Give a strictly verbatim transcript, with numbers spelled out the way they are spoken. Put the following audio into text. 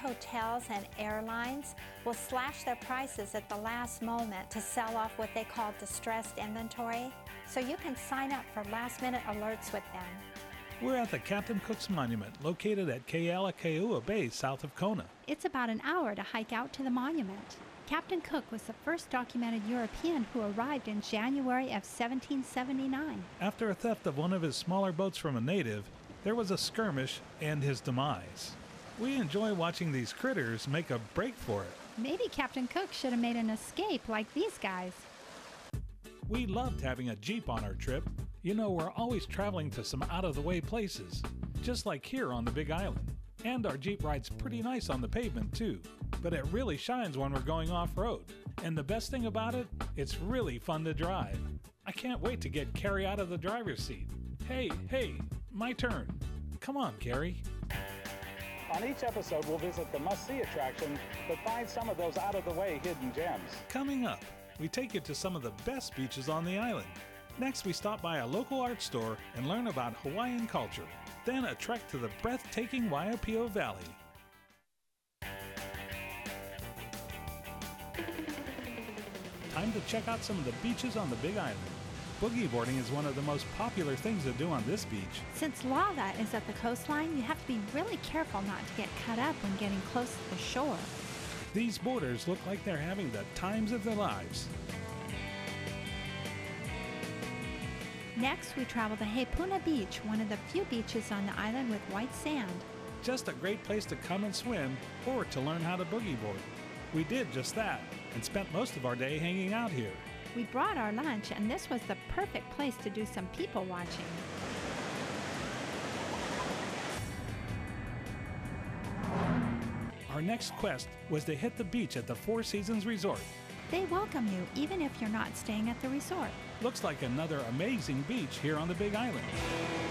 hotels and airlines will slash their prices at the last moment to sell off what they call distressed inventory, so you can sign up for last-minute alerts with them. We're at the Captain Cook's Monument, located at Kealakeua Bay, south of Kona. It's about an hour to hike out to the monument. Captain Cook was the first documented European who arrived in January of seventeen seventy-nine. After a theft of one of his smaller boats from a native, there was a skirmish and his demise. We enjoy watching these critters make a break for it. Maybe Captain Cook should have made an escape like these guys. We loved having a Jeep on our trip. You know, we're always traveling to some out-of-the-way places, just like here on the Big Island. And our Jeep ride's pretty nice on the pavement, too. But it really shines when we're going off-road. And the best thing about it, it's really fun to drive. I can't wait to get Carrie out of the driver's seat. Hey, hey, my turn. Come on, Carrie. On each episode, we'll visit the must-see attractions, but find some of those out-of-the-way hidden gems. Coming up, we take you to some of the best beaches on the island. Next, we stop by a local art store and learn about Hawaiian culture. Then a trek to the breathtaking Waipio Valley. Time to check out some of the beaches on the Big Island. Boogie boarding is one of the most popular things to do on this beach. Since lava is at the coastline, you have to be really careful not to get cut up when getting close to the shore. These boarders look like they're having the times of their lives. Next, we travel to Hepuna Beach, one of the few beaches on the island with white sand. Just a great place to come and swim or to learn how to boogie board. We did just that and spent most of our day hanging out here. We brought our lunch, and this was the perfect place to do some people watching. Our next quest was to hit the beach at the Four Seasons Resort. They welcome you even if you're not staying at the resort. Looks like another amazing beach here on the Big Island.